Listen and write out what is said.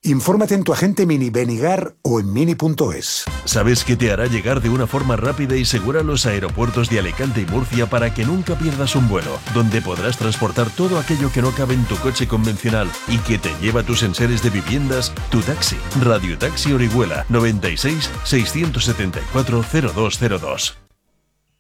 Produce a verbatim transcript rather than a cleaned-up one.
Infórmate en tu agente Mini Benigar o en mini punto es. ¿Sabes qué te hará llegar de una forma rápida y segura a los aeropuertos de Alicante y Murcia para que nunca pierdas un vuelo? Donde podrás transportar todo aquello que no cabe en tu coche convencional y que te lleva a tus enseres de viviendas, tu taxi. Radio Taxi Orihuela, noventa y seis, seiscientos setenta y cuatro, cero dos cero dos.